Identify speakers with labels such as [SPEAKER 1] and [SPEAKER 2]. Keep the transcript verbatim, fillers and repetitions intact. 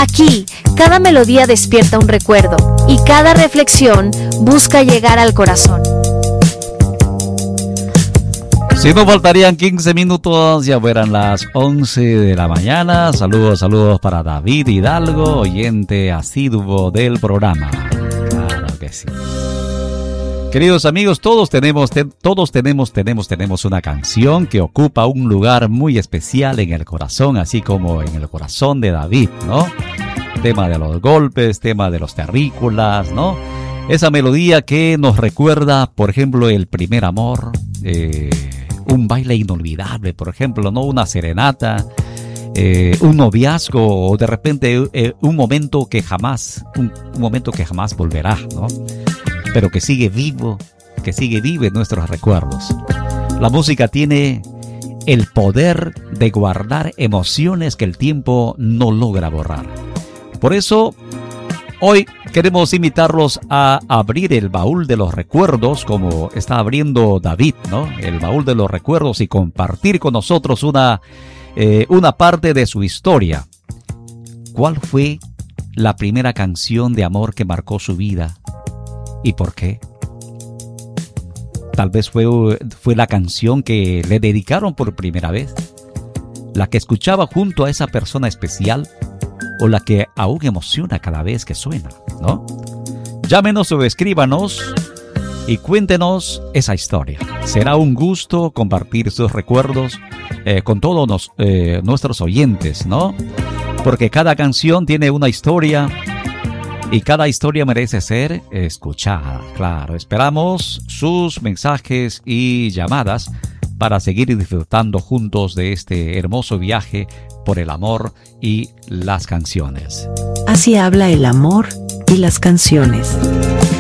[SPEAKER 1] Aquí, cada melodía despierta un recuerdo y cada reflexión busca llegar al corazón.
[SPEAKER 2] Si no faltarían quince minutos, ya fueran las once de la mañana. Saludos, saludos para David Hidalgo, oyente asiduo del programa. Claro que sí. Queridos amigos, todos tenemos, te, todos tenemos, tenemos, tenemos una canción que ocupa un lugar muy especial en el corazón, así como en el corazón de David, ¿no? Tema de los golpes, tema de los terrícolas, ¿no? Esa melodía que nos recuerda, por ejemplo, el primer amor, eh, un baile inolvidable, por ejemplo, ¿no? Una serenata, eh, un noviazgo o de repente eh, un momento que jamás, un, un momento que jamás volverá, ¿no? Pero que sigue vivo, que sigue vivo en nuestros recuerdos. La música tiene el poder de guardar emociones que el tiempo no logra borrar. Por eso, hoy queremos invitarlos a abrir el baúl de los recuerdos, como está abriendo David, ¿no? El baúl de los recuerdos y compartir con nosotros una, eh, una parte de su historia. ¿Cuál fue la primera canción de amor que marcó su vida? ¿Y por qué? Tal vez fue, fue la canción que le dedicaron por primera vez, la que escuchaba junto a esa persona especial o la que aún emociona cada vez que suena, ¿no? Llámenos o escríbanos y cuéntenos esa historia. Será un gusto compartir sus recuerdos eh, con todos nos, eh, nuestros oyentes, ¿no? Porque cada canción tiene una historia y cada historia merece ser escuchada. Claro, esperamos sus mensajes y llamadas para seguir disfrutando juntos de este hermoso viaje por el amor y las canciones.
[SPEAKER 3] Así habla el amor y las canciones.